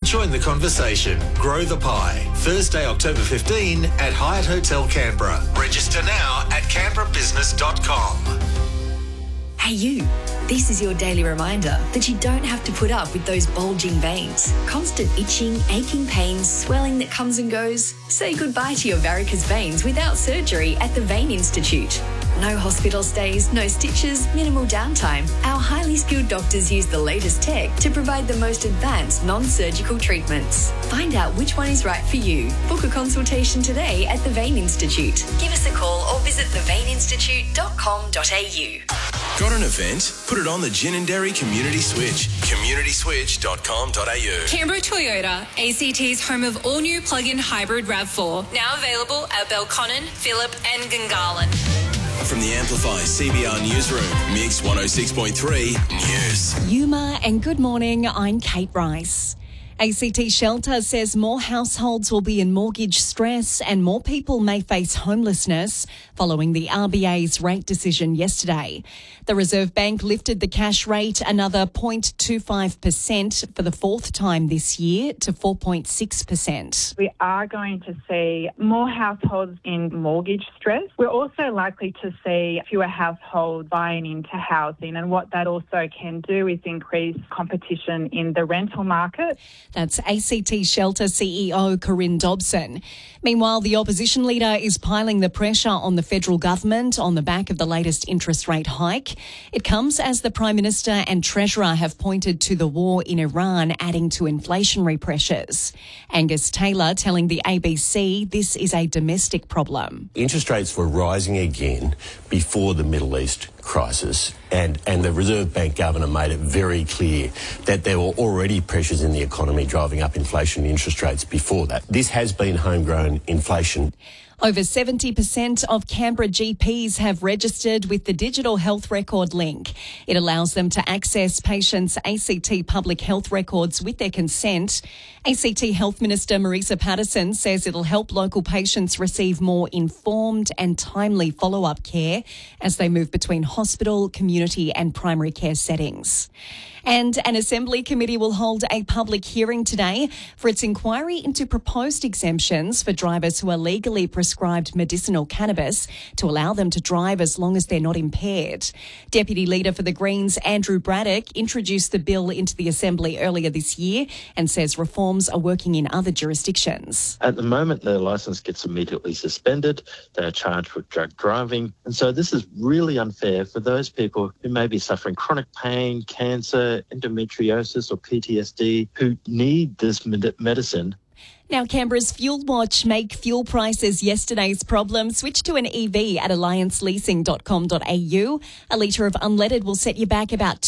Join the conversation. Grow the pie. Thursday, October 15 at Hyatt Hotel Canberra. Register now at canberrabusiness.com. Hey you, this is your daily reminder that you don't have to put up with those bulging veins, constant itching, aching pains, swelling that comes and goes. Say goodbye to your varicose veins without surgery at the Vein Institute. No hospital stays, no stitches, minimal downtime. Our highly skilled doctors use the latest tech to provide the most advanced non-surgical treatments. Find out which one is right for you. Book a consultation today at the Vein Institute. Give us a call or visit theveininstitute.com.au. Got an event? Put it on the Gin and Dairy Community Switch. communityswitch.com.au. Canberra Toyota, ACT's home of all-new plug-in hybrid RAV4. Now available at Belconnen, Phillip and Gungahlin. From the Amplify CBR Newsroom, Mix 106.3 News. Yuma and good morning, I'm Kate Rice. ACT Shelter says more households will be in mortgage stress and more people may face homelessness following the RBA's rate decision yesterday. The Reserve Bank lifted the cash rate another 0.25% for the fourth time this year to 4.6%. We are going to see more households in mortgage stress. We're also likely to see fewer households buying into housing, and what that also can do is increase competition in the rental market. That's ACT Shelter CEO Corinne Dobson. Meanwhile, the opposition leader is piling the pressure on the federal government on the back of the latest interest rate hike. It comes as the Prime Minister and Treasurer have pointed to the war in Iran adding to inflationary pressures. Angus Taylor telling the ABC this is a domestic problem. Interest rates were rising again before the Middle East crisis, and the Reserve Bank Governor made it very clear that there were already pressures in the economy driving up inflation and interest rates before that. This has been homegrown inflation. Over 70% of Canberra GPs have registered with the Digital Health Record link. It allows them to access patients' ACT public health records with their consent. ACT Health Minister Marisa Patterson says it'll help local patients receive more informed and timely follow-up care as they move between hospital, community and primary care settings. And an Assembly committee will hold a public hearing today for its inquiry into proposed exemptions for drivers who are legally prescribed medicinal cannabis to allow them to drive as long as they're not impaired. Deputy Leader for the Greens, Andrew Braddock, introduced the bill into the Assembly earlier this year and says reforms are working in other jurisdictions. At the moment, their licence gets immediately suspended. They are charged with drug driving. And so this is really unfair for those people who may be suffering chronic pain, cancer, endometriosis or PTSD, who need this medicine. Now, Canberra's Fuel Watch make fuel prices yesterday's problem. Switch to an EV at allianceleasing.com.au. A litre of unleaded will set you back about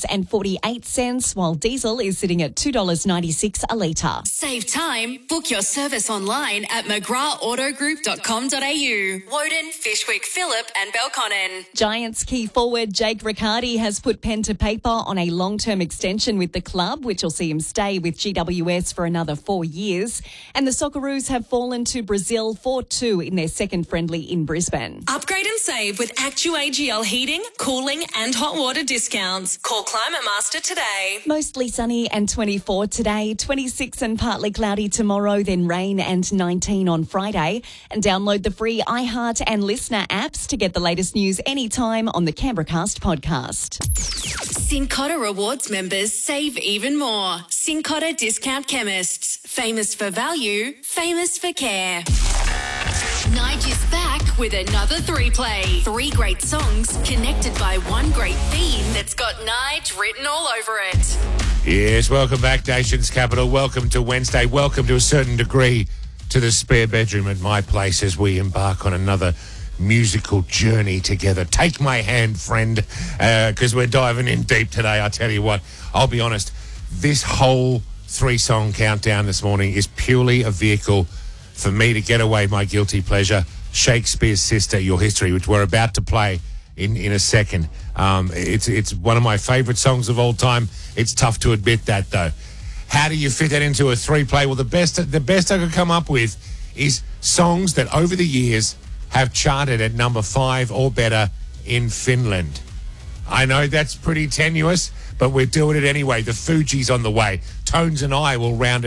$2.48, while diesel is sitting at $2.96 a litre. Save time. Book your service online at mcgraautogroup.com.au. Woden, Fishwick, Phillip and Belconnen. Giants key forward Jake Riccardi has put pen to paper on a long-term extension with the club, which will see him stay with GWS for another 4 years. And the Socceroos have fallen to Brazil 4-2 in their second friendly in Brisbane. Upgrade and save with ActuAGL heating, cooling and hot water discounts. Call Climate Master today. Mostly sunny and 24 today, 26 and partly cloudy tomorrow, then rain and 19 on Friday. And download the free iHeart and Listener apps to get the latest news anytime on the Canberracast podcast. Cincotta Rewards members save even more. Cincotta Discount Chemists. Famous for value, famous for care. Nige is back with another 3-play. 3 great songs connected by one great theme that's got Nige written all over it. Yes, welcome back, Nation's Capital. Welcome to Wednesday. Welcome to a certain degree to the spare bedroom at my place as we embark on another musical journey together. Take my hand, friend, because we're diving in deep today. I tell you what, I'll be honest, this whole 3-song countdown this morning is purely a vehicle for me to get away my guilty pleasure, Shakespeare's Sister, Your History, which we're about to play in a second. It's one of my favourite songs of all time. It's tough to admit that, though. How do you fit that into a 3-play? Well, the best I could come up with is songs that over the years have charted at number 5 or better in Finland. I know that's pretty tenuous, but we're doing it anyway. The Fugees on the way. Tones and I will round it